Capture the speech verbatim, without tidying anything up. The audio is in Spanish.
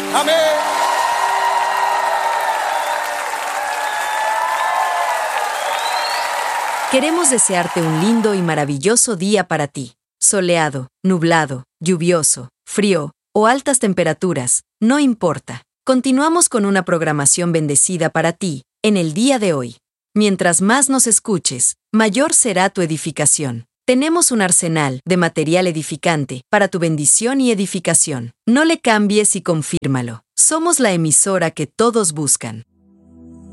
Amén. Queremos desearte un lindo y maravilloso día para ti. Soleado, nublado, lluvioso, frío o altas temperaturas, no importa. Continuamos con una programación bendecida para ti en el día de hoy. Mientras más nos escuches, mayor será tu edificación. Tenemos un arsenal de material edificante para tu bendición y edificación. No le cambies y confírmalo. Somos la emisora que todos buscan.